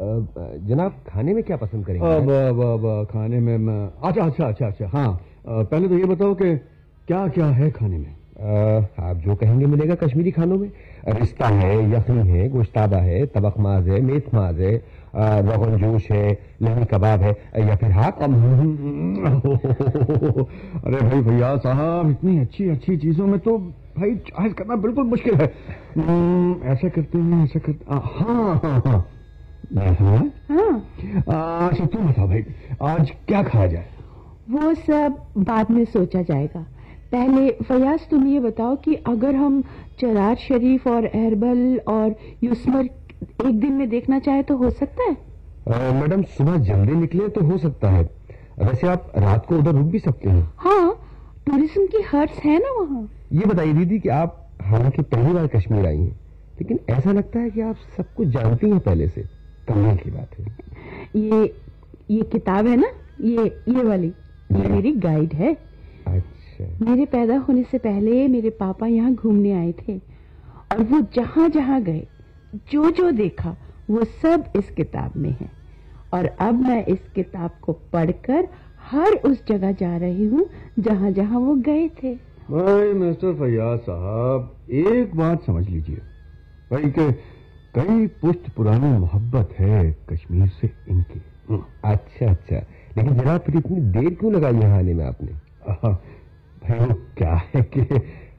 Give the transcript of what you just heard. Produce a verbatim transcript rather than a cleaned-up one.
جناب کھانے میں کیا پسند کریں گے؟ اب اب اب کھانے میں اچھا اچھا اچھا اچھا ہاں پہلے تو یہ بتاؤ کہ کیا کیا ہے کھانے میں؟ آپ جو کہیں گے ملے گا کشمیری کھانوں میں. رستہ ہے، یخنی ہے، گوشتابہ ہے، تبخ ماز ہے، میتھ ماز ہے، روغن جوش ہے، لہنی کباب ہے، یا پھر ہاک. ارے بھائی فیاض صاحب اتنی اچھی اچھی چیزوں میں تو بھائی چوائس کرنا بالکل مشکل ہے. ایسا کرتے ہیں ایسا کرتے ہاں ہاں ہاں ہاں اچھا تم بتاؤ بھائی آج کیا کھایا جائے؟ وہ سب بعد میں سوچا جائے گا. پہلے فیاض تم یہ بتاؤ کہ اگر ہم چراغ شریف اور اہربل اور یوسمر ایک دن میں دیکھنا چاہے تو ہو سکتا ہے؟ میڈم صبح جلدی نکلے تو ہو سکتا ہے، ویسے آپ رات کو ادھر رک بھی سکتے ہیں. ہاں ٹورزم کی ہٹس ہے نا وہاں. یہ بتائیے دیدی کہ آپ حالانکہ پہلی بار کشمیر آئی ہیں لیکن ایسا لگتا ہے کہ آپ سب کچھ جانتی ہیں پہلے سے. کمال کی بات ہے. یہ یہ کتاب ہے نا، یہ یہ والی یہ میری گائیڈ ہے. اچھا. میرے پیدا ہونے سے پہلے میرے پاپا یہاں گھومنے آئے تھے اور وہ جہاں جہاں گئے جو جو دیکھا وہ سب اس کتاب میں ہے. اور اب میں اس کتاب کو پڑھ کر ہر اس جگہ جا رہی ہوں جہاں جہاں وہ گئے تھے. بھائی مسٹر فیاض صاحب ایک بات سمجھ لیجئے بھائی کہ کئی پشت پرانی محبت ہے کشمیر سے ان کی. اچھا اچھا لیکن جناب پھر اتنی دیر کیوں لگائی یہاں آنے میں آپ نے؟ بھائی وہ کیا ہے کہ